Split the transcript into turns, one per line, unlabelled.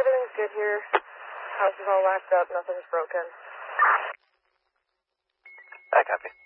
everything's good here. House is all locked up, nothing's broken.
I copy.